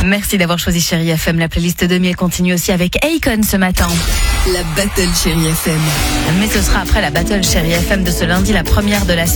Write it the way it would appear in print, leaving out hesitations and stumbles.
Merci d'avoir choisi Chérie FM. La playlist 2000 continue aussi avec Akon ce matin. La Battle Chérie FM. Mais ce sera après la Battle Chérie FM de ce lundi, la première de la semaine.